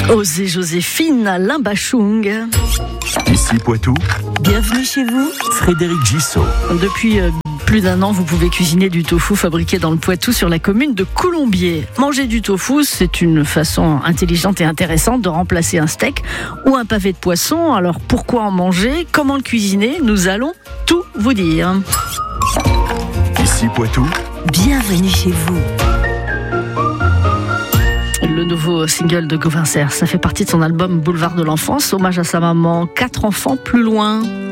Osez Joséphine Limbachung. Ici Poitou, Bienvenue chez vous. Frédéric Gissot. Depuis plus d'1 an, vous pouvez cuisiner du tofu fabriqué dans le Poitou sur la commune de Coulombiers. Manger du tofu, c'est une façon intelligente et intéressante de remplacer un steak ou un pavé de poisson. Alors pourquoi en manger? Comment le cuisiner? Nous allons tout vous dire. Ici Poitou, Bienvenue chez vous. Le nouveau single de Gauvin Serre, ça fait partie de son album Boulevard de l'enfance, hommage à sa maman, 4 enfants plus loin.